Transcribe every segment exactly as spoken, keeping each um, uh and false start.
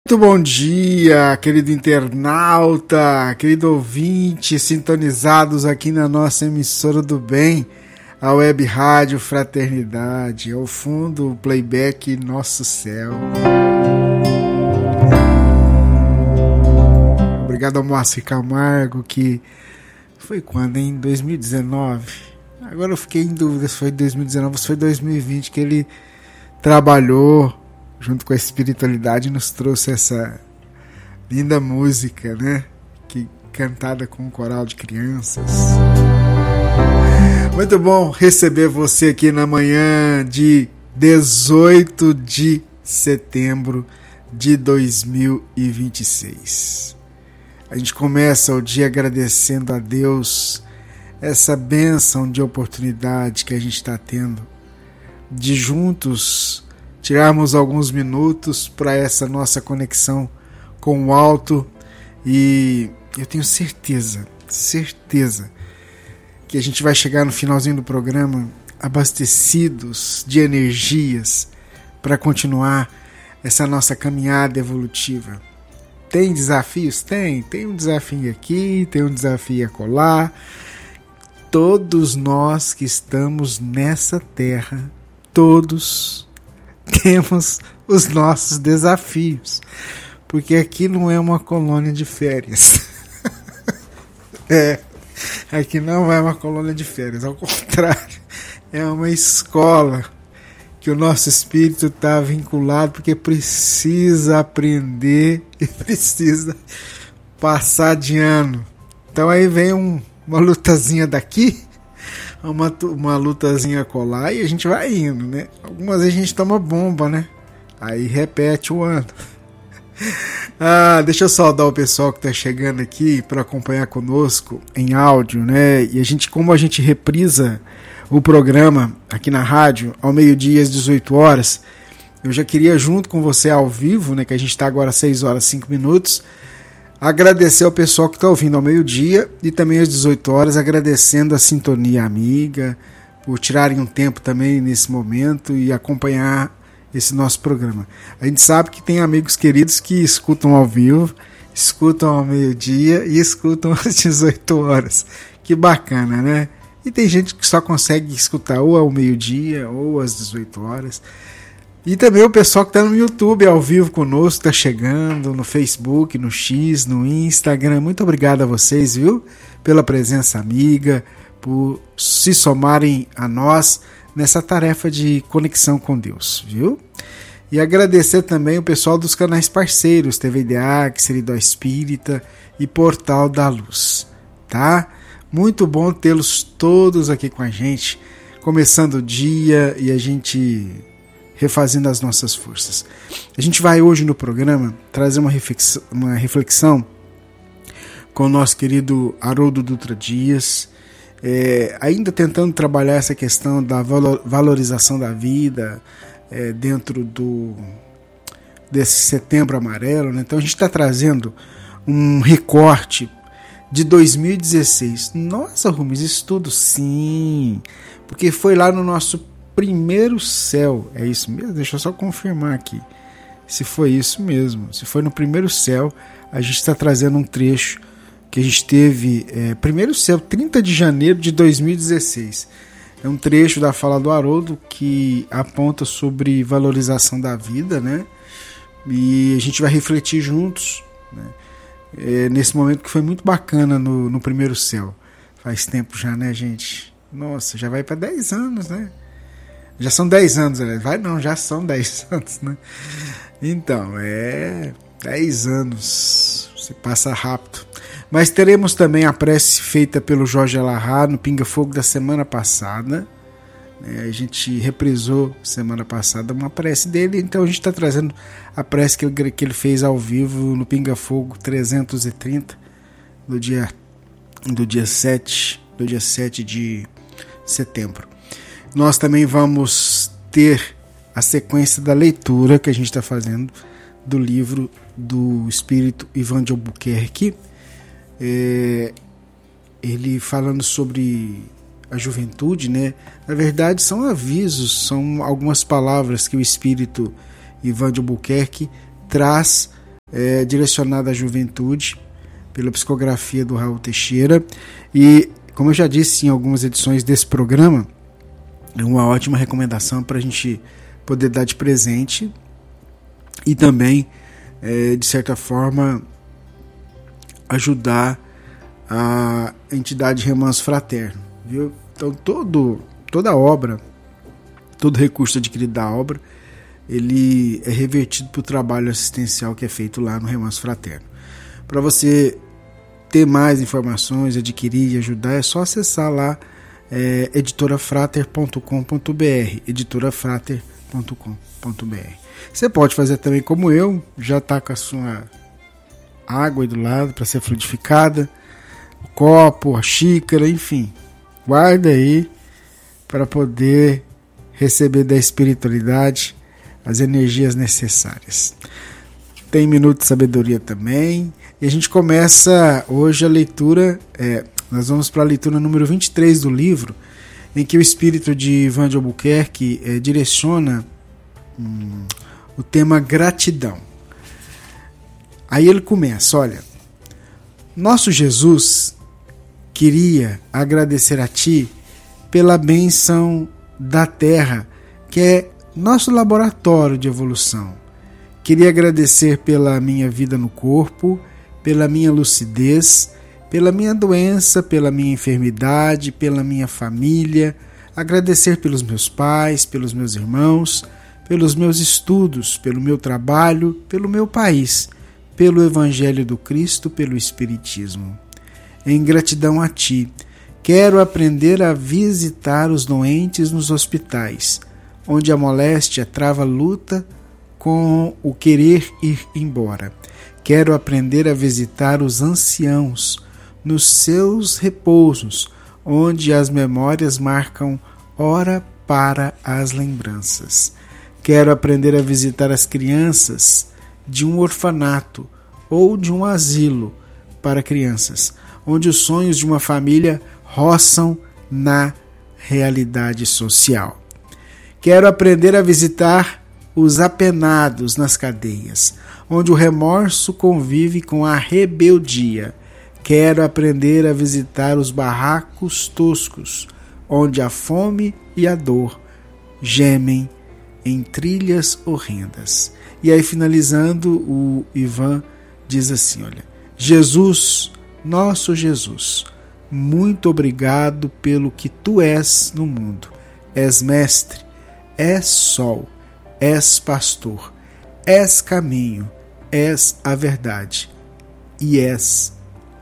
Muito bom dia, querido internauta, querido ouvinte, sintonizados aqui na nossa emissora do bem, a Web Rádio Fraternidade. Ao fundo, o playback Nosso Céu. Obrigado ao Moacir Camargo, que foi quando, em dois mil e dezenove? Agora eu fiquei em dúvida se foi dois mil e dezenove ou se foi dois mil e vinte que ele trabalhou junto com a espiritualidade e nos trouxe essa linda música, né? Que, cantada com um coral de crianças. Muito bom receber você aqui na manhã de dezoito de setembro de dois mil e vinte e seis. A gente começa o dia agradecendo a Deus essa bênção de oportunidade que a gente está tendo de juntos tirarmos alguns minutos para essa nossa conexão com o alto, e eu tenho certeza, certeza que a gente vai chegar no finalzinho do programa abastecidos de energias para continuar essa nossa caminhada evolutiva. Tem desafios? Tem. Tem um desafio aqui, tem um desafio acolá. Todos nós que estamos nessa terra, todos temos os nossos desafios, porque aqui não é uma colônia de férias. É, aqui não é uma colônia de férias, ao contrário, é uma escola que o nosso espírito está vinculado, porque precisa aprender e precisa passar de ano. Então aí vem um, uma lutazinha daqui, uma, uma lutazinha colar, e a gente vai indo, né? Algumas vezes a gente toma bomba, né? Aí repete o ano. Ah, deixa eu saudar o pessoal que está chegando aqui para acompanhar conosco em áudio, né? E a gente, como a gente reprisa o programa aqui na rádio ao meio-dia às dezoito horas, eu já queria, junto com você ao vivo, né? Que a gente está agora às seis horas e cinco minutos, agradecer ao pessoal que está ouvindo ao meio-dia e também às dezoito horas, agradecendo a sintonia amiga, por tirarem um tempo também nesse momento e acompanhar esse nosso programa. A gente sabe que tem amigos queridos que escutam ao vivo, escutam ao meio-dia e escutam às dezoito horas. Que bacana, né? E tem gente que só consegue escutar ou ao meio-dia ou às dezoito horas. E também o pessoal que está no YouTube ao vivo conosco, está chegando no Facebook, no X, no Instagram. Muito obrigado a vocês, viu? Pela presença amiga, por se somarem a nós nessa tarefa de conexão com Deus, viu? E agradecer também o pessoal dos canais parceiros, T V I D A, Seridó Espírita e Portal da Luz, tá? Muito bom tê-los todos aqui com a gente, começando o dia e a gente refazendo as nossas forças. A gente vai hoje no programa trazer uma reflexão, uma reflexão com o nosso querido Haroldo Dutra Dias, é, ainda tentando trabalhar essa questão da valorização da vida é, dentro do, desse setembro amarelo, né? Então a gente está trazendo um recorte de dois mil e dezesseis. Nossa, Rubens, isso tudo sim, porque foi lá no nosso primeiro céu, é isso mesmo? Deixa eu só confirmar aqui se foi isso mesmo. Se foi no primeiro céu, a gente está trazendo um trecho que a gente teve, é, primeiro céu, trinta de janeiro de dois mil e dezesseis. É um trecho da fala do Haroldo que aponta sobre valorização da vida, né? E a gente vai refletir juntos, né? É, nesse momento que foi muito bacana no, no primeiro céu. Faz tempo já, né, gente? Nossa, já vai para dez anos, né? Já são dez anos, né? Vai não, já são dez anos, né? Então, é dez anos, se passa rápido. Mas teremos também a prece feita pelo Jorge Alahá no Pinga Fogo da semana passada. É, a gente reprisou semana passada uma prece dele, então a gente está trazendo a prece que ele, que ele fez ao vivo no Pinga Fogo trezentos e trinta, do dia, do dia sete, do dia sete de setembro. Nós também vamos ter a sequência da leitura que a gente está fazendo do livro do Espírito Ivan de Albuquerque, é, ele falando sobre a juventude, né? Na verdade são avisos, são algumas palavras que o Espírito Ivan de Albuquerque traz é direcionada à juventude, pela psicografia do Raul Teixeira. E, como eu já disse em algumas edições desse programa, é uma ótima recomendação para a gente poder dar de presente e também, é, de certa forma, ajudar a entidade Remanso Fraterno, viu? Então todo, toda obra, todo recurso adquirido da obra, ele é revertido para o trabalho assistencial que é feito lá no Remanso Fraterno. Para você ter mais informações, adquirir e ajudar, é só acessar lá é, editora frater ponto com ponto b r, editora frater ponto com ponto b r. Você pode fazer também como eu, já está com a sua água aí do lado para ser fluidificada, o copo, a xícara, enfim, guarda aí para poder receber da espiritualidade as energias necessárias. Tem Minuto de Sabedoria também, e a gente começa hoje a leitura, é, nós vamos para a leitura número vinte e três do livro, em que o espírito de Ivan de Albuquerque é, direciona hum, o tema gratidão. Aí ele começa, olha: nosso Jesus queria agradecer a ti pela bênção da terra, que é nosso laboratório de evolução. Queria agradecer pela minha vida no corpo, pela minha lucidez, pela minha doença, pela minha enfermidade, pela minha família, agradecer pelos meus pais, pelos meus irmãos, pelos meus estudos, pelo meu trabalho, pelo meu país, pelo Evangelho do Cristo, pelo Espiritismo. Em gratidão a ti, quero aprender a visitar os doentes nos hospitais, onde a moléstia trava luta com o querer ir embora. Quero aprender a visitar os anciãos nos seus repousos, onde as memórias marcam hora para as lembranças. Quero aprender a visitar as crianças de um orfanato ou de um asilo para crianças, onde os sonhos de uma família roçam na realidade social. Quero aprender a visitar os apenados nas cadeias, onde o remorso convive com a rebeldia. Quero aprender a visitar os barracos toscos, onde a fome e a dor gemem em trilhas horrendas. E aí, finalizando, o Ivan diz assim, olha: Jesus, nosso Jesus, muito obrigado pelo que tu és no mundo. És mestre, és sol, és pastor, és caminho, és a verdade e és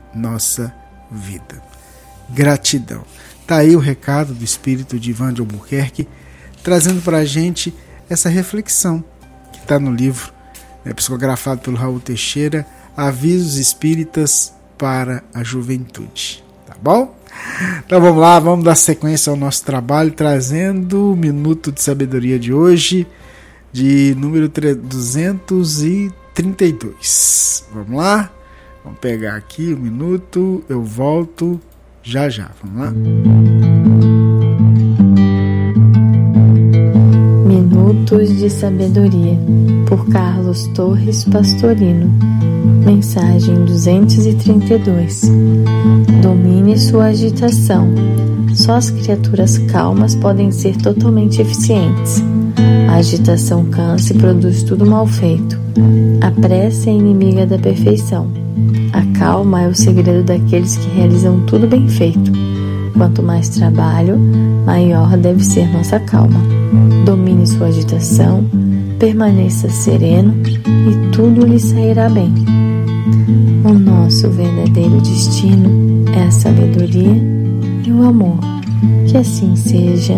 nossa vida. Gratidão. Está aí o recado do espírito de Ivan de Albuquerque, trazendo para a gente essa reflexão que está no livro, né, psicografado pelo Raul Teixeira, Avisos Espíritas para a Juventude. Tá bom? Então vamos lá, vamos dar sequência ao nosso trabalho, trazendo o Minuto de Sabedoria de hoje, de número duzentos e trinta e dois. Vamos lá? Vamos pegar aqui o minuto, eu volto já já. Vamos lá? Minutos de Sabedoria, por Carlos Torres Pastorino. Mensagem duzentos e trinta e dois. Domine sua agitação. Só as criaturas calmas podem ser totalmente eficientes. A agitação cansa e produz tudo mal feito. A pressa é inimiga da perfeição. A calma é o segredo daqueles que realizam tudo bem feito. Quanto mais trabalho, maior deve ser nossa calma. Domine sua agitação, permaneça sereno e tudo lhe sairá bem. O nosso verdadeiro destino é a sabedoria e o amor. Que assim seja.